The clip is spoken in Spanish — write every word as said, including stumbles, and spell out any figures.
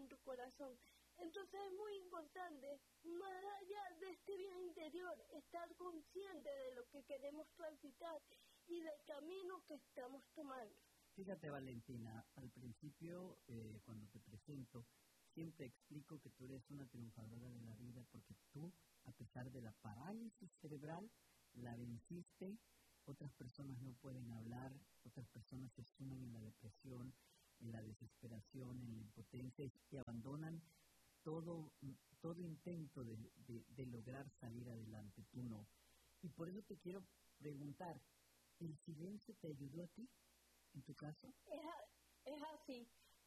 en tu corazón. Entonces es muy importante, más allá de este viaje interior, estar consciente de lo que queremos transitar y del camino que estamos tomando. Fíjate, Valentina, al principio, eh, cuando te presento, siempre explico que tú eres una triunfadora de la vida porque tú, a pesar de la parálisis cerebral, la venciste. Otras personas no pueden hablar, otras personas se suman en la depresión, en la desesperación, en la impotencia y abandonan todo, todo intento de, de, de lograr salir adelante. Tú no. Y por eso te quiero preguntar, ¿el silencio te ayudó a ti, en tu caso? Es, a, es así.